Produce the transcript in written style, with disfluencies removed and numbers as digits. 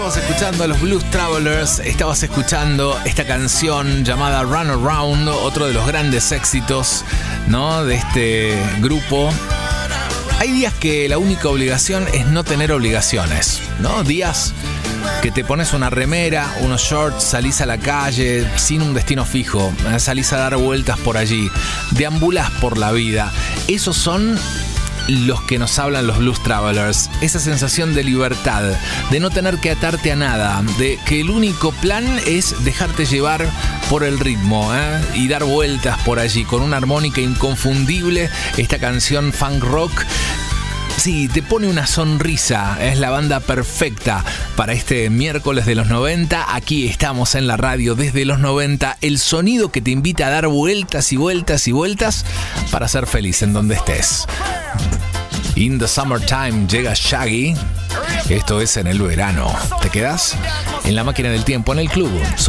Estabas escuchando a los Blues Travelers, estabas escuchando esta canción llamada Run Around, otro de los grandes éxitos, ¿no?, de este grupo. Hay días que la única obligación es no tener obligaciones, ¿no? Días que te pones una remera, unos shorts, salís a la calle sin un destino fijo, salís a dar vueltas por allí, deambulás por la vida. Esos son los que nos hablan los Blues Travelers. Esa sensación de libertad, de no tener que atarte a nada, de que el único plan es dejarte llevar por el ritmo, y dar vueltas por allí con una armónica inconfundible. Esta canción funk rock, sí, te pone una sonrisa. Es la banda perfecta para este miércoles de los 90. Aquí estamos en la radio desde los 90. El sonido que te invita a dar vueltas y vueltas y vueltas para ser feliz en donde estés. In the Summertime llega Shaggy. Esto es en el verano. ¿Te quedas? En la máquina del tiempo, en el club.